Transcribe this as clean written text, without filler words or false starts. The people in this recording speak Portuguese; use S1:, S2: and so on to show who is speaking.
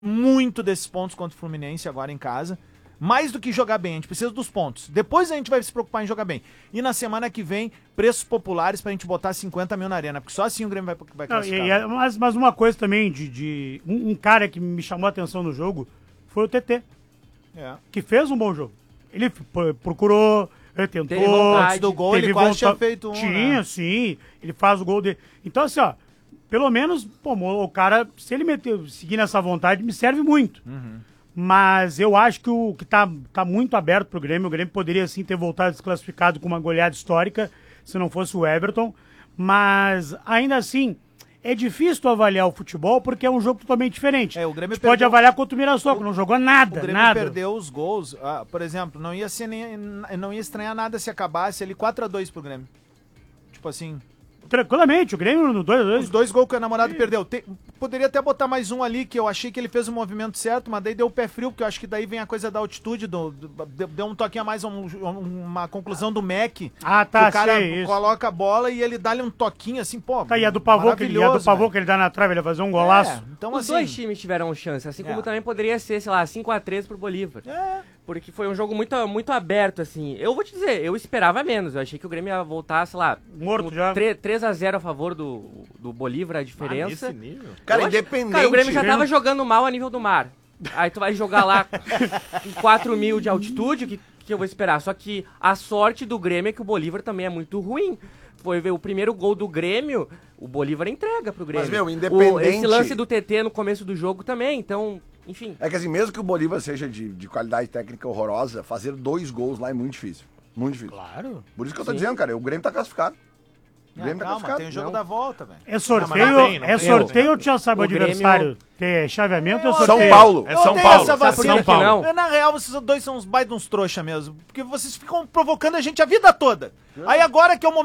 S1: muito desses pontos contra o Fluminense agora em casa. Mais do que jogar bem, a gente precisa dos pontos. Depois a gente vai se preocupar em jogar bem. E na semana que vem, preços populares pra gente botar 50 mil na arena, porque só assim o Grêmio vai classificar.
S2: Mas uma coisa também um cara que me chamou a atenção no jogo foi o TT, que fez um bom jogo. Ele procurou, ele tentou.
S1: Antes do gol ele quase tinha feito um,
S2: Tinha, sim. Ele faz o gol dele. Então assim, ó, pelo menos, pô, o cara, se ele seguir nessa vontade, me serve muito. Mas eu acho que o que tá muito aberto pro Grêmio. O Grêmio poderia sim ter voltado desclassificado com uma goleada histórica, se não fosse o Everton. Mas ainda assim, é difícil tu avaliar o futebol porque é um jogo totalmente diferente.
S1: O Grêmio
S2: pode avaliar contra o Mirassol, que não jogou nada.
S1: O Grêmio perdeu os gols. Por exemplo, não ia estranhar nada se acabasse ali 4-2 pro Grêmio. Tipo assim.
S2: Tranquilamente, o Grêmio no 2-2.
S1: Os 2 gols que o namorado perdeu. Poderia até botar mais um ali, que eu achei que ele fez o movimento certo, mas daí deu o pé frio, porque eu acho que daí vem a coisa da altitude, deu um toquinho a mais, uma conclusão do Mac.
S2: Tá,
S1: que o cara
S2: sei,
S1: coloca a bola e ele dá-lhe um toquinho assim, pô.
S2: Tá, e a do pavô que ele dá na trave, ele vai fazer um golaço.
S1: Então,
S3: Os dois times tiveram chance, assim como também poderia ser, sei lá, 5-3 pro Bolívar. Porque foi um jogo muito aberto, assim. Eu vou te dizer, eu esperava menos. Eu achei que o Grêmio ia voltar, sei lá,
S2: morto já.
S3: 3-0 a favor do Bolívar, a diferença.
S4: Nesse nível?
S3: Cara, independente. Cara, o Grêmio já tava jogando mal a nível do mar. Aí tu vai jogar lá em 4 mil de altitude, que eu vou esperar. Só que a sorte do Grêmio é que o Bolívar também é muito ruim. Foi ver o primeiro gol do Grêmio, o Bolívar entrega pro Grêmio.
S5: Mas, meu, independente...
S3: Esse lance do TT no começo do jogo também, então... Enfim.
S5: É que assim, mesmo que o Bolívar seja de qualidade técnica horrorosa, fazer 2 gols lá é muito difícil. Muito difícil.
S2: Claro.
S5: Por isso que eu tô dizendo, cara, o Grêmio tá classificado. O Grêmio tá classificado.
S1: Tem o jogo da volta, velho.
S2: É sorteio ou tu já sabe o adversário? Tem chaveamento ou sorteio?
S5: São Paulo.
S1: É São Paulo. Essa vacina
S4: São Paulo.
S1: Na real, vocês dois são uns baita uns trouxa mesmo. Porque vocês ficam provocando a gente a vida toda. Aí agora que é o momento